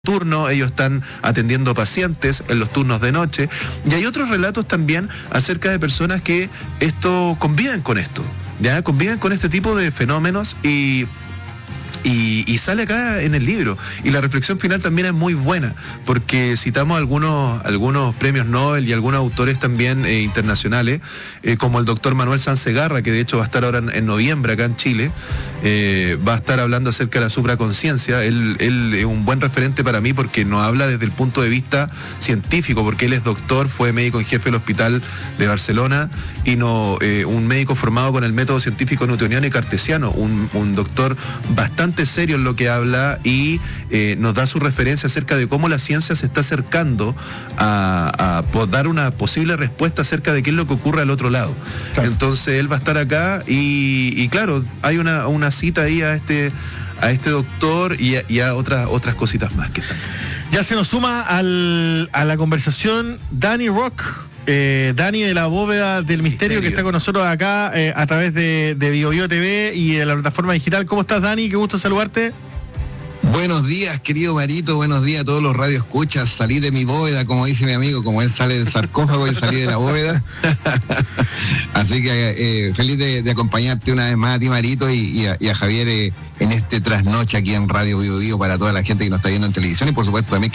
turno, ellos están atendiendo pacientes en los turnos de noche, y hay otros relatos también acerca de personas que conviven con esto, ya conviven con este tipo de fenómenos y sale acá en el libro. Y la reflexión final también es muy buena, porque citamos algunos premios Nobel y algunos autores también internacionales, como el doctor Manuel Sansegarra, que de hecho va a estar ahora en noviembre acá en Chile, va a estar hablando acerca de la supraconciencia. Él es un buen referente para mí porque nos habla desde el punto de vista científico, porque él es doctor, fue médico en jefe del hospital de Barcelona, y un médico formado con el método científico newtoniano y cartesiano, un doctor bastante serio en lo que habla, y nos da su referencia acerca de cómo la ciencia se está acercando a dar una posible respuesta acerca de qué es lo que ocurre al otro lado. Claro. Entonces él va a estar acá y claro, hay una cita ahí a este doctor y a otras cositas más que están. Ya se nos suma a la conversación Dani Rock. Dani de la Bóveda del Misterio, que está con nosotros acá a través de BioBio TV y de la plataforma digital. ¿Cómo estás, Dani? Qué gusto saludarte. Buenos días, querido Marito, buenos días a todos los radioescuchas. Salí de mi bóveda, como dice mi amigo, como él sale del sarcófago y salí de la bóveda. Así que feliz de acompañarte una vez más a ti, Marito, y a Javier en este trasnoche aquí en Radio BioBio para toda la gente que nos está viendo en televisión, y por supuesto también